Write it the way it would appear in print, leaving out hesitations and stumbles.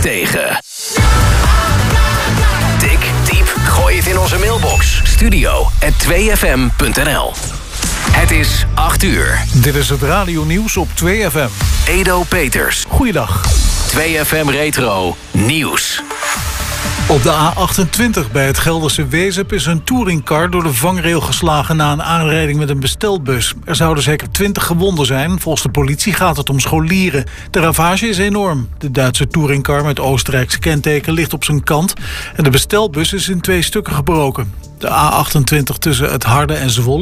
tegen. Dik, diep, gooi het in onze mailbox. studio@2fm.nl. Het is 8 uur. Dit is het radionieuws op 2FM. Edo Peters. Goeiedag. 2FM Retro Nieuws. Op de A28 bij het Gelderse Wezep is een touringcar door de vangrail geslagen na een aanrijding met een bestelbus. Er zouden zeker 20 gewonden zijn. Volgens de politie gaat het om scholieren. De ravage is enorm. De Duitse touringcar met Oostenrijkse kenteken ligt op zijn kant en de bestelbus is in 2 stukken gebroken. De A28 tussen het Harde en Zwolle